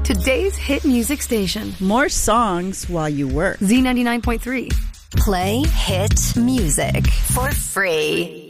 Today's hit music station. More songs while you work. Z99.3. Play hit music for free.